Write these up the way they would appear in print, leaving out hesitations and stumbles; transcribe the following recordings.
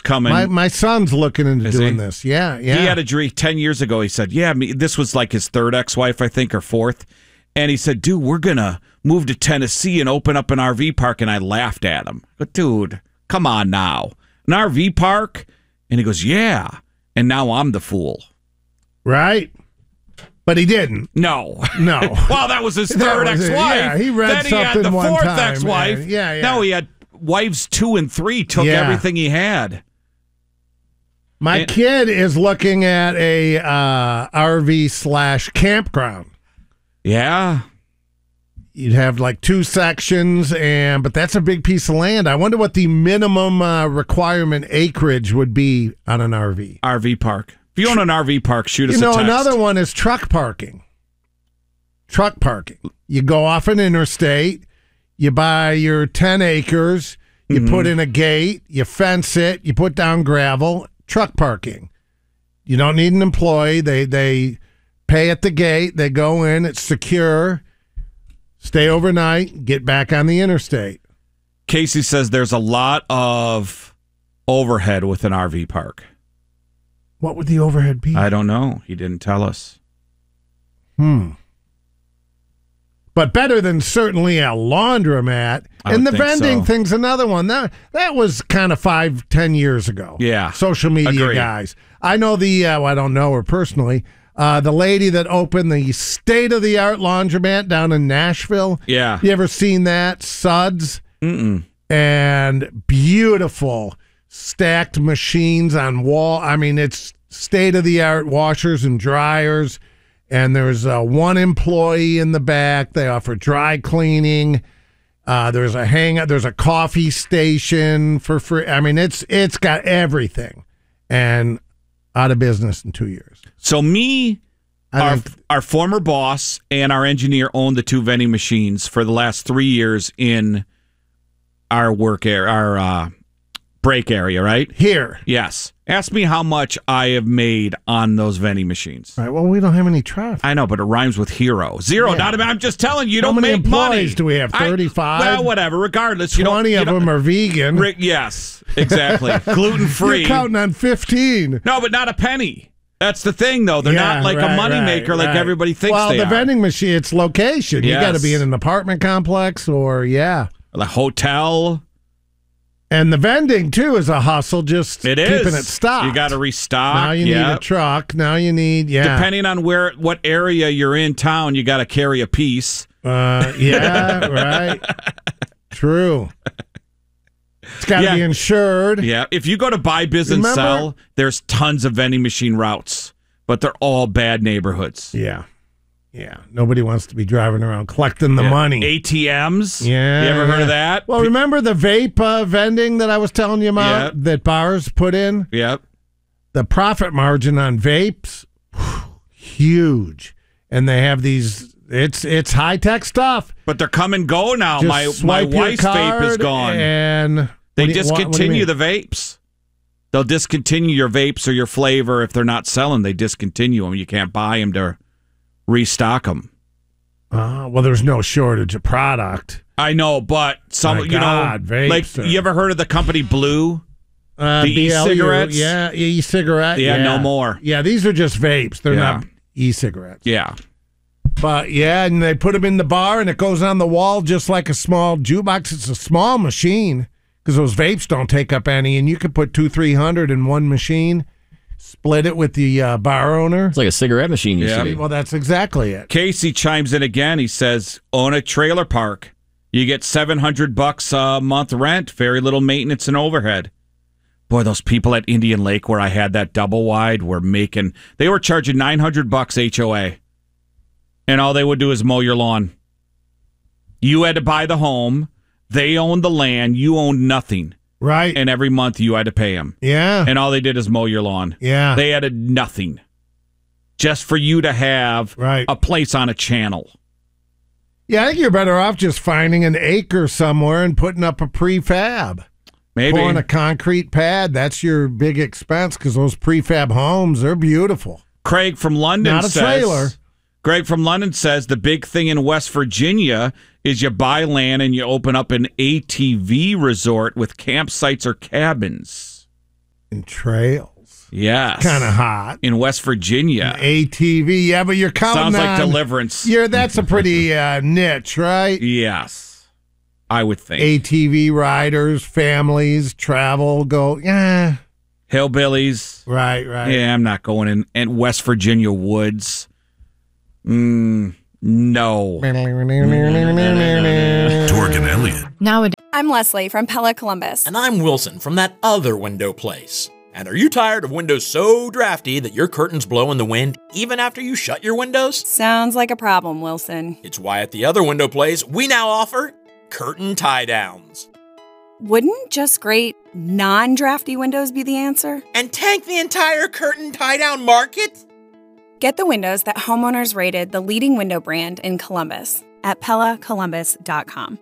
coming. My son's looking into Is doing he? this. Yeah. He had a dream 10 years ago. He said, this was like his third ex-wife, I think, or fourth. And he said, dude, we're going to move to Tennessee and open up an RV park. And I laughed at him. But, dude, come on now. An RV park? And he goes, yeah. And now I'm the fool. Right. But he didn't. No. Well, that was his third ex-wife. Yeah, he read then something he had the one fourth time, ex-wife. man. Yeah. No, he had wives 2 and 3, took everything he had. My kid is looking at a RV/campground. Yeah. You'd have like 2 sections, but that's a big piece of land. I wonder what the minimum requirement acreage would be on an RV. RV park. If you own an RV park, shoot us a text. Another one is truck parking. Truck parking. You go off an interstate, you buy your 10 acres, you put in a gate, you fence it, you put down gravel, truck parking. You don't need an employee. They pay at the gate, they go in, it's secure, stay overnight, get back on the interstate. Casey says there's a lot of overhead with an RV park. What would the overhead be? I don't know. He didn't tell us. But better than certainly a laundromat. And the vending thing's another one. That was kind of 5-10 years ago. Yeah. Social media guys. I know I don't know her personally. The lady that opened the state-of-the-art laundromat down in Nashville. Yeah. You ever seen that? Suds. Mm-mm. And beautiful stacked machines on wall. I mean, it's state-of-the-art washers and dryers. And there's one employee in the back. They offer dry cleaning. There's a coffee station for free. I mean, it's got everything, and out of business in 2 years. So our former boss and our engineer owned the 2 vending machines for the last 3 years in our work area, our break area, right? Here. Yes. Ask me how much I have made on those vending machines. All right. Well, we don't have any traffic. I know, but it rhymes with hero. Zero. Yeah. I'm just telling you, How don't many make money. employees do we have? 35? Well, whatever. Regardless, 20 of them are vegan. Yes, exactly. Gluten-free. You're counting on 15. No, but not a penny. That's the thing, though. They're not like a moneymaker like everybody thinks they are. Well, the vending machine, it's location. Yes. You got to be in an apartment complex or, a hotel. And the vending, too, is a hustle, just keeping it stocked. You got to restock. Now you need a truck. Now you need, Depending on what area you're in town, you got to carry a piece. Right. True. It's got to be insured. Yeah. If you go to buy, biz, and sell, there's tons of vending machine routes, but they're all bad neighborhoods. Yeah. Yeah. Nobody wants to be driving around collecting the money. ATMs? Yeah. You ever heard of that? Well, remember the vape vending that I was telling you about that bars put in? Yep. The profit margin on vapes, huge. And they have these, it's high-tech stuff. But they're come and go now. Just My wife's vape is gone. And they discontinue the vapes. They'll discontinue your vapes or your flavor if they're not selling. They discontinue them. You can't buy them to restock them. Well, there's no shortage of product. I know, but vapes like you ever heard of the company Blue? The e-cigarettes? Yeah, e-cigarette. Yeah, no more. Yeah, these are just vapes. They're not e-cigarettes. Yeah. But, and they put them in the bar, and it goes on the wall just like a small jukebox. It's a small machine because those vapes don't take up any, and you can put 200-300 in one machine. Split it with the bar owner. It's like a cigarette machine used to be. Well, that's exactly it. Casey chimes in again. He says, own a trailer park. You get $700 a month rent, very little maintenance and overhead. Boy, those people at Indian Lake where I had that double wide they were charging $900 HOA. And all they would do is mow your lawn. You had to buy the home. They owned the land. You owned nothing. Right. And every month you had to pay them. Yeah. And all they did is mow your lawn. Yeah. They added nothing. Just for you to have a place on a channel. Yeah, I think you're better off just finding an acre somewhere and putting up a prefab. Maybe. Pouring a concrete pad. That's your big expense because those prefab homes, they're beautiful. Craig from London Not a trailer. Greg from London says the big thing in West Virginia is you buy land and you open up an ATV resort with campsites or cabins. And trails. Yes. Kind of hot. In West Virginia. ATV. Yeah, but you're counting Sounds like on- Deliverance. That's a pretty niche, right? Yes. I would think. ATV riders, families, travel, go, yeah. Hillbillies. Right. Yeah, I'm not going in. And West Virginia woods. No. Torg and Elliott. Nowadays, I'm Leslie from Pella Columbus. And I'm Wilson from that other window place. And are you tired of windows so drafty that your curtains blow in the wind even after you shut your windows? Sounds like a problem, Wilson. It's why at the other window place, we now offer curtain tie-downs. Wouldn't just great non-drafty windows be the answer? And tank the entire curtain tie-down market? Get the windows that homeowners rated the leading window brand in Columbus at PellaColumbus.com.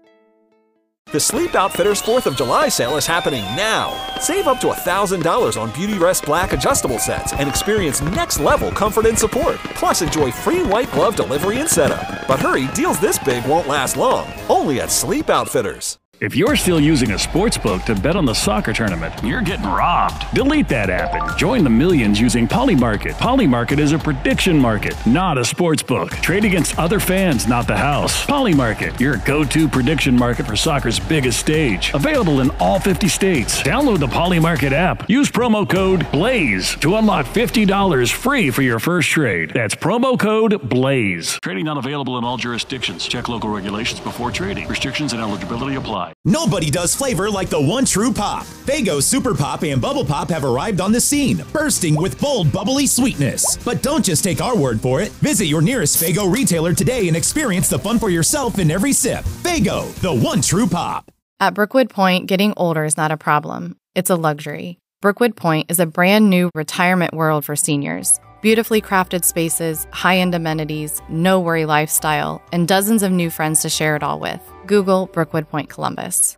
The Sleep Outfitters 4th of July sale is happening now. Save up to $1,000 on Beautyrest Black adjustable sets and experience next-level comfort and support. Plus, enjoy free white glove delivery and setup. But hurry, deals this big won't last long. Only at Sleep Outfitters. If you're still using a sports book to bet on the soccer tournament, you're getting robbed. Delete that app and join the millions using Polymarket. Polymarket is a prediction market, not a sports book. Trade against other fans, not the house. Polymarket, your go-to prediction market for soccer's biggest stage. Available in all 50 states. Download the Polymarket app. Use promo code BLAZE to unlock $50 free for your first trade. That's promo code BLAZE. Trading not available in all jurisdictions. Check local regulations before trading. Restrictions and eligibility apply. Nobody does flavor like the one true pop. Faygo Super Pop and Bubble Pop have arrived on the scene, bursting with bold, bubbly sweetness. But don't just take our word for it. Visit your nearest Faygo retailer today and experience the fun for yourself in every sip. Faygo, the one true pop. at Brookwood Point, getting older is not a problem. It's a luxury. Brookwood Point is a brand new retirement world for seniors. Beautifully crafted spaces, high-end amenities, no-worry lifestyle, and dozens of new friends to share it all with. Google Brookwood Point Columbus.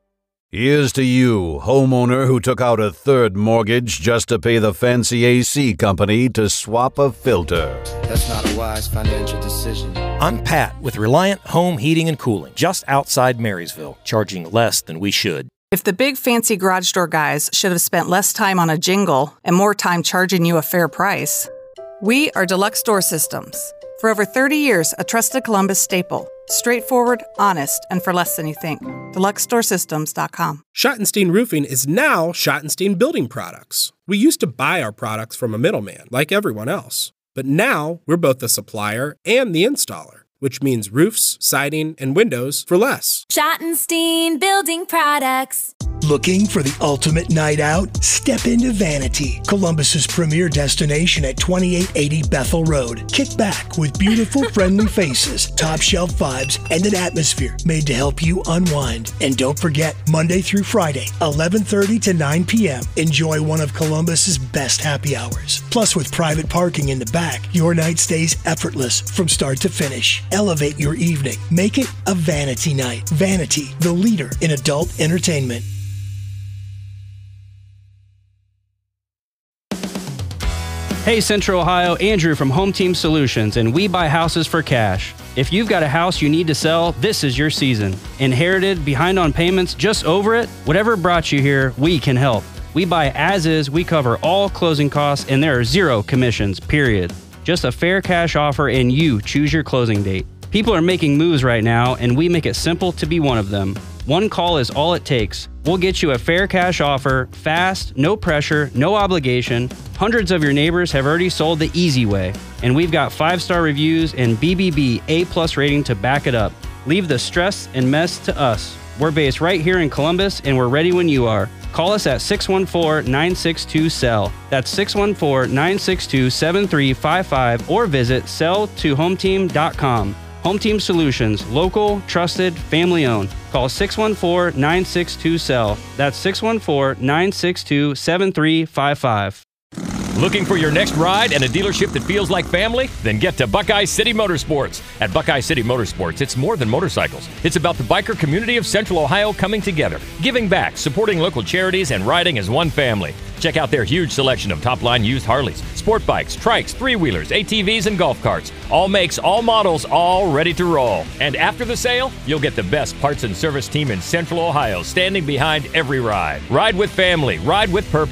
Here's to you, homeowner who took out a third mortgage just to pay the fancy AC company to swap a filter. That's not a wise financial decision. I'm Pat with Reliant Home Heating and Cooling, just outside Marysville, charging less than we should. If the big fancy garage door guys should have spent less time on a jingle and more time charging you a fair price, we are Deluxe Door Systems. For over 30 years, a trusted Columbus staple. Straightforward, honest, and for less than you think. DeluxeDoorSystems.com. Schottenstein Roofing is now Schottenstein Building Products. We used to buy our products from a middleman, like everyone else. But now, we're both the supplier and the installer, which means roofs, siding, and windows for less. Schottenstein Building Products. Looking for the ultimate night out? Step into Vanity, Columbus's premier destination at 2880 Bethel Road. Kick back with beautiful, friendly faces, top shelf vibes, and an atmosphere made to help you unwind. And don't forget, Monday through Friday, 11:30 to 9 p.m., enjoy one of Columbus's best happy hours. Plus, with private parking in the back, your night stays effortless from start to finish. Elevate your evening. Make it a Vanity night. Vanity, the leader in adult entertainment. Hey Central Ohio, Andrew from Home Team Solutions, and we buy houses for cash. If you've got a house you need to sell, this is your season. Inherited, behind on payments, just over it? Whatever brought you here, we can help. We buy as is, we cover all closing costs, and there are zero commissions, period. Just a fair cash offer and you choose your closing date. People are making moves right now, and we make it simple to be one of them. One call is all it takes. We'll get you a fair cash offer, fast, no pressure, no obligation. Hundreds of your neighbors have already sold the easy way, and we've got 5-star reviews and BBB A+ rating to back it up. Leave the stress and mess to us. We're based right here in Columbus, and we're ready when you are. Call us at 614-962-SELL. That's 614-962-7355, or visit selltohometeam.com. Home Team Solutions, local, trusted, family-owned. Call 614-962-SELL. That's 614-962-7355. Looking for your next ride and a dealership that feels like family? Then get to Buckeye City Motorsports. At Buckeye City Motorsports, it's more than motorcycles. It's about the biker community of Central Ohio coming together, giving back, supporting local charities, and riding as one family. Check out their huge selection of top-line used Harleys, sport bikes, trikes, three-wheelers, ATVs, and golf carts. All makes, all models, all ready to roll. And after the sale, you'll get the best parts and service team in Central Ohio standing behind every ride. Ride with family, ride with purpose.